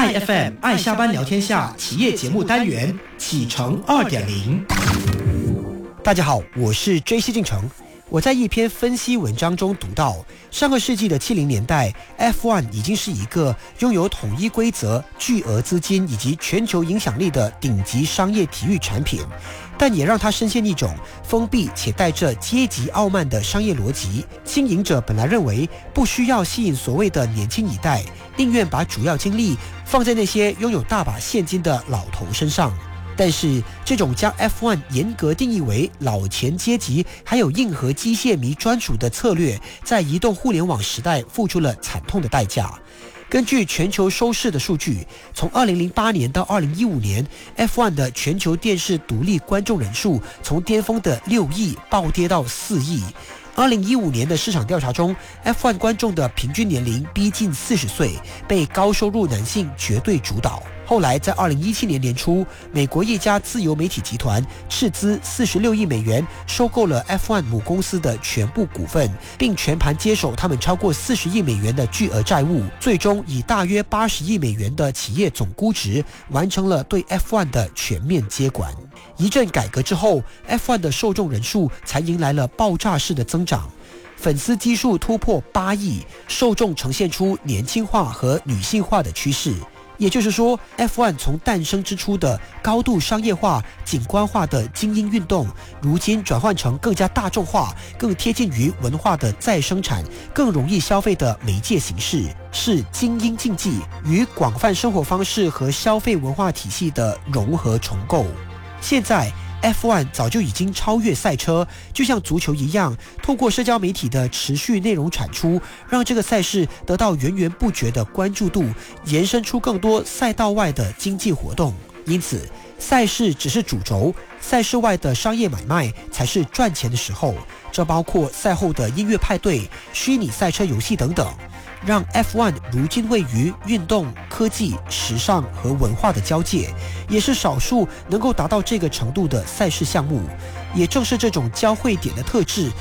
爱 FM 爱下班聊天下企业节目单元启程2.0。 大家好，我是 JC 进程。我在一篇分析文章中读到，上个世纪的70年代 F1 已经是一个拥有统一规则、巨额资金以及全球影响力的顶级商业体育产品，但也让它深陷一种封闭且带着阶级傲慢的商业逻辑。经营者本来认为不需要吸引所谓的年轻一代，宁愿把主要精力放在那些拥有大把现金的老头身上。但是这种将 F1 严格定义为老钱阶级还有硬核机械迷专属的策略，在移动互联网时代付出了惨痛的代价。根据全球收视的数据，从2008年到2015年 F1 的全球电视独立观众人数从巅峰的6亿暴跌到4亿。2015年的市场调查中， F1 观众的平均年龄逼近40岁，被高收入男性绝对主导。后来在2017年年初，美国一家自由媒体集团斥资46亿美元收购了 F1 母公司的全部股份，并全盘接手他们超过40亿美元的巨额债务，最终以大约80亿美元的企业总估值完成了对 F1 的全面接管。一阵改革之后， F1 的受众人数才迎来了爆炸式的增长，粉丝基数突破8亿，受众呈现出年轻化和女性化的趋势。也就是说， F1 从诞生之初的高度商业化、景观化的精英运动，如今转换成更加大众化、更贴近于文化的再生产、更容易消费的媒介形式，是精英竞技与广泛生活方式和消费文化体系的融合重构。现在F1 早就已经超越赛车，就像足球一样，透过社交媒体的持续内容产出，让这个赛事得到源源不绝的关注度，延伸出更多赛道外的经济活动。因此，赛事只是主轴，赛事外的商业买卖才是赚钱的时候。这包括赛后的音乐派对、虚拟赛车游戏等等，让 F1 如今位于运动、科技、时尚和文化的交界，也是少数能够达到这个程度的赛事项目。也正是这种交汇点的特质，